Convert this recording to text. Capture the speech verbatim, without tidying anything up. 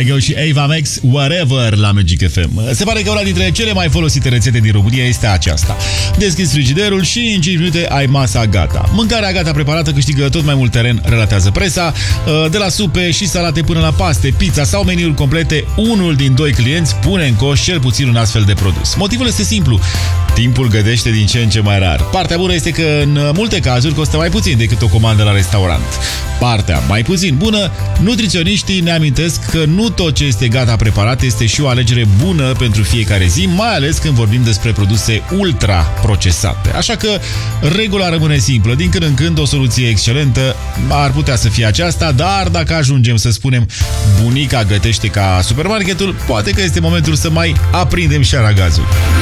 Kygo și Ava Max, Whatever la Magic F M. Se pare că una dintre cele mai folosite rețete din România este aceasta. Deschizi frigiderul și în cinci minute ai masa gata. Mâncarea gata preparată câștigă tot mai mult teren, relatează presa. De la supe și salate până la paste, pizza sau meniuri complete, unul din doi clienți pune în coș cel puțin un astfel de produs. Motivul este simplu. Timpul gătește din ce în ce mai rar. Partea bună este că în multe cazuri costă mai puțin decât o comandă la restaurant. Partea mai puțin bună, nutriționiștii ne amintesc că nu tot ce este gata preparat este și o alegere bună pentru fiecare zi, mai ales când vorbim despre produse ultra-procesate. Așa că regula rămâne simplă. Din când în când o soluție excelentă ar putea să fie aceasta, dar dacă ajungem să spunem bunica gătește ca supermarketul, poate că este momentul să mai aprindem și aragazul.